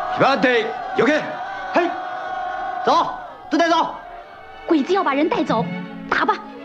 准备，有给， 嘿，走，都带走。 鬼子要把人带走，打吧！